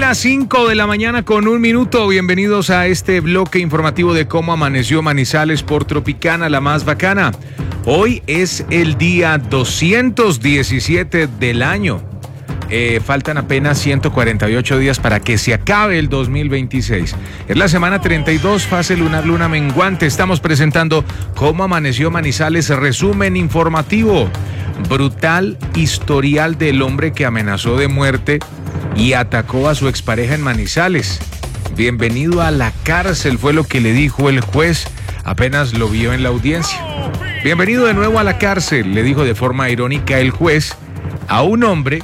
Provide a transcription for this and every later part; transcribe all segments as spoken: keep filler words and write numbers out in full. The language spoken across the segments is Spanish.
las cinco de la mañana con un minuto. Bienvenidos a este bloque informativo de cómo amaneció Manizales por Tropicana, la más bacana. Hoy es el día doscientos diecisiete del año. Eh, faltan apenas ciento cuarenta y ocho días para que se acabe el dos mil veintiséis. Es la semana treinta y dos, fase lunar, luna menguante. Estamos presentando cómo amaneció Manizales, resumen informativo. Brutal historial del hombre que amenazó de muerte y atacó a su expareja en Manizales. Bienvenido a la cárcel, fue lo que le dijo el juez apenas lo vio en la audiencia. Bienvenido de nuevo a la cárcel, le dijo de forma irónica el juez a un hombre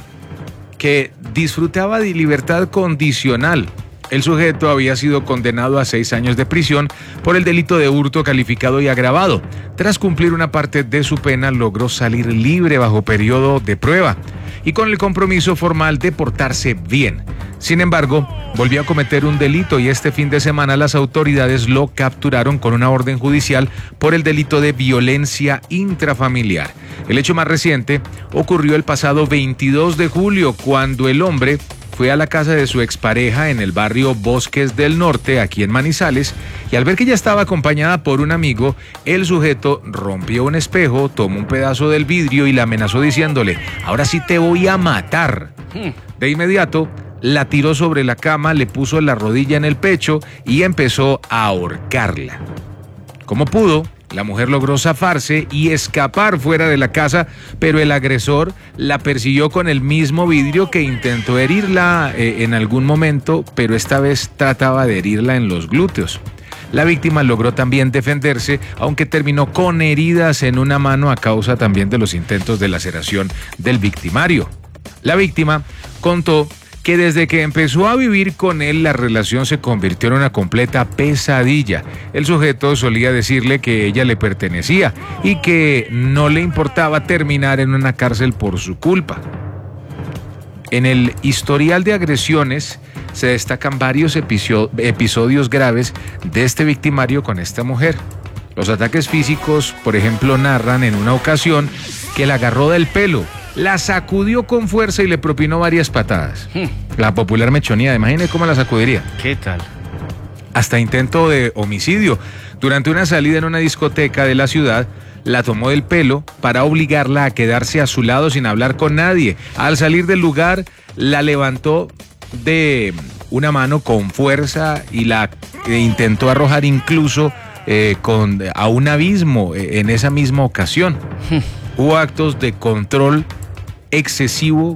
que disfrutaba de libertad condicional. El sujeto había sido condenado a seis años de prisión por el delito de hurto calificado y agravado. Tras cumplir una parte de su pena, logró salir libre bajo periodo de prueba y con el compromiso formal de portarse bien. Sin embargo, volvió a cometer un delito y este fin de semana las autoridades lo capturaron con una orden judicial por el delito de violencia intrafamiliar. El hecho más reciente ocurrió el pasado veintidós de julio, cuando el hombre fue a la casa de su expareja en el barrio Bosques del Norte, aquí en Manizales, y al ver que ella estaba acompañada por un amigo, el sujeto rompió un espejo, tomó un pedazo del vidrio y la amenazó diciéndole: "Ahora sí te voy a matar". De inmediato, la tiró sobre la cama, le puso la rodilla en el pecho y empezó a ahorcarla. Como pudo, la mujer logró zafarse y escapar fuera de la casa, pero el agresor la persiguió con el mismo vidrio que intentó herirla eh, en algún momento, pero esta vez trataba de herirla en los glúteos. La víctima logró también defenderse, aunque terminó con heridas en una mano a causa también de los intentos de laceración del victimario. La víctima contó que desde que empezó a vivir con él, la relación se convirtió en una completa pesadilla. El sujeto solía decirle que ella le pertenecía y que no le importaba terminar en una cárcel por su culpa. En el historial de agresiones se destacan varios episodios graves de este victimario con esta mujer. Los ataques físicos, por ejemplo, narran en una ocasión que la agarró del pelo, la sacudió con fuerza y le propinó varias patadas. Hmm. La popular mechonía, imagínese cómo la sacudiría. ¿Qué tal? Hasta intento de homicidio. Durante una salida en una discoteca de la ciudad, la tomó del pelo para obligarla a quedarse a su lado sin hablar con nadie. Al salir del lugar, la levantó de una mano con fuerza y la intentó arrojar incluso eh, con, a un abismo eh, en esa misma ocasión. Hmm. Hubo actos de control excesivo,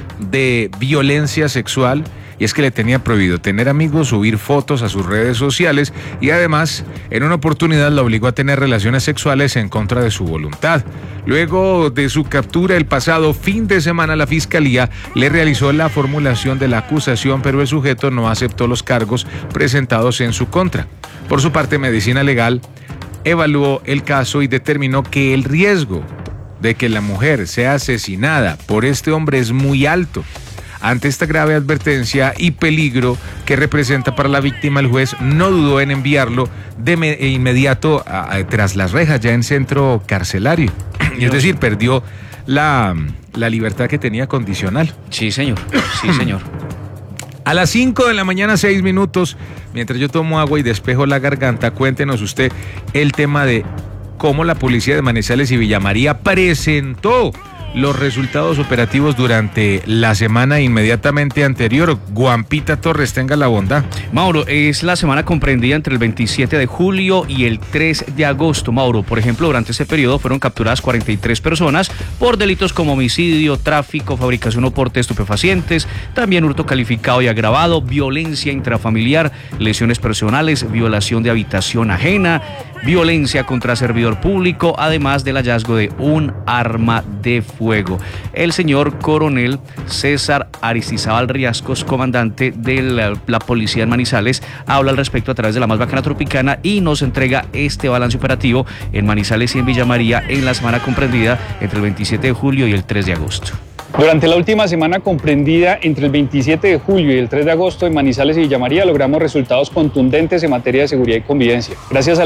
de violencia sexual, y es que le tenía prohibido tener amigos, subir fotos a sus redes sociales y además en una oportunidad la obligó a tener relaciones sexuales en contra de su voluntad. Luego de su captura el pasado fin de semana, la fiscalía le realizó la formulación de la acusación, pero el sujeto no aceptó los cargos presentados en su contra. Por su parte, Medicina Legal evaluó el caso y determinó que el riesgo de que la mujer sea asesinada por este hombre es muy alto. Ante esta grave advertencia y peligro que representa para la víctima, el juez no dudó en enviarlo de inmediato a, a, tras las rejas, ya en centro carcelario. Y es decir, perdió la, la libertad que tenía condicional. Sí, señor. Sí, señor. A las cinco de la mañana, seis minutos, mientras yo tomo agua y despejo la garganta, cuéntenos usted el tema de cómo la policía de Manizales y Villa María presentó los resultados operativos durante la semana inmediatamente anterior. Guampita Torres, tenga la bondad. Mauro, es la semana comprendida entre el veintisiete de julio y el tres de agosto. Mauro, por ejemplo, durante ese periodo fueron capturadas cuarenta y tres personas por delitos como homicidio, tráfico, fabricación o porte de estupefacientes, también hurto calificado y agravado, violencia intrafamiliar, lesiones personales, violación de habitación ajena, violencia contra servidor público, además del hallazgo de un arma de fuego. El señor coronel César Aristizábal Riascos, comandante de la, la policía en Manizales, habla al respecto a través de la más bacana Tropicana y nos entrega este balance operativo en Manizales y en Villa María en la semana comprendida entre el veintisiete de julio y el tres de agosto. Durante la última semana comprendida entre el veintisiete de julio y el tres de agosto en Manizales y Villa María logramos resultados contundentes en materia de seguridad y convivencia. Gracias al despliegue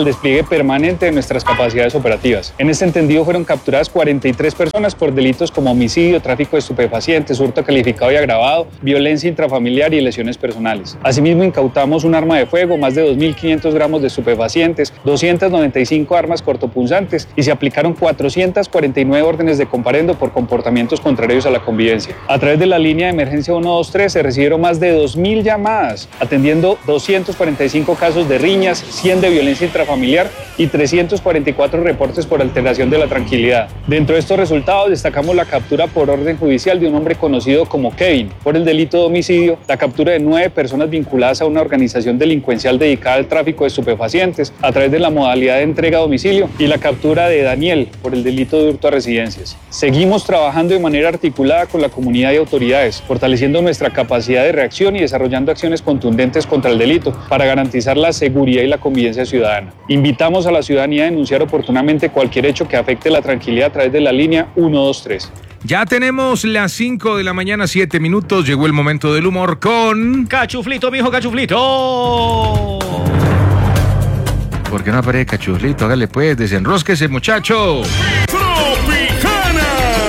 despliegue permanente de nuestras capacidades operativas. En este entendido fueron capturadas cuarenta y tres personas por delitos como homicidio, tráfico de estupefacientes, hurto calificado y agravado, violencia intrafamiliar y lesiones personales. Asimismo, incautamos un arma de fuego, más de dos mil quinientos gramos de estupefacientes, doscientas noventa y cinco armas cortopunzantes y se aplicaron cuatrocientas cuarenta y nueve órdenes de comparendo por comportamientos contrarios a la convivencia. A través de la línea de emergencia ciento veintitrés se recibieron más de dos mil llamadas, atendiendo doscientos cuarenta y cinco casos de riñas, cien de violencia intrafamiliar y trescientos cuarenta y cuatro reportes por alteración de la tranquilidad. Dentro de estos resultados destacamos la captura por orden judicial de un hombre conocido como Kevin por el delito de homicidio, la captura de nueve personas vinculadas a una organización delincuencial dedicada al tráfico de estupefacientes a través de la modalidad de entrega a domicilio y la captura de Daniel por el delito de hurto a residencias. Seguimos trabajando de manera articulada con la comunidad y autoridades, fortaleciendo nuestra capacidad de reacción y desarrollando acciones contundentes contra el delito para garantizar la seguridad y la convivencia ciudadana. Invitamos a la ciudadanía a denunciar oportunamente cualquier hecho que afecte la tranquilidad a través de la línea ciento veintitrés. Ya tenemos las cinco de la mañana, siete minutos. Llegó el momento del humor con... Cachuflito, mijo, cachuflito. ¿Por qué no aparece Cachuflito? Hágale pues, desenrosquese, muchacho. Tropicana.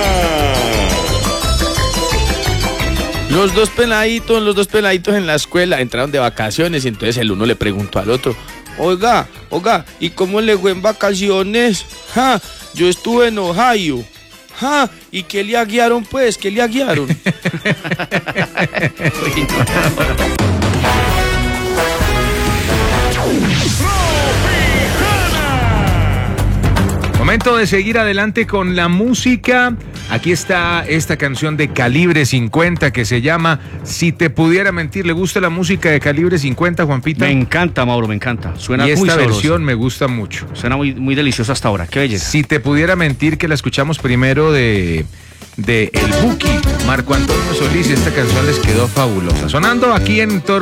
Los dos peladitos, los dos peladitos en la escuela entraron de vacaciones y entonces el uno le preguntó al otro: Oiga, oiga, ¿y cómo le fue en vacaciones? Ja, yo estuve en Ohio. Ja, ¿y qué le guiaron pues? ¿Qué le guiaron? Momento de seguir adelante con la música. Aquí está esta canción de Calibre cincuenta que se llama Si te pudiera mentir. ¿Le gusta la música de Calibre cincuenta, Juanpita? Me encanta, Mauro, me encanta. Suena y muy esta sabrosa. versión me gusta mucho. Suena muy, muy deliciosa hasta ahora. Qué belleza. Si te pudiera mentir, que la escuchamos primero de, de El Buki, Marco Antonio Solís, y esta canción les quedó fabulosa. Sonando aquí en Toro.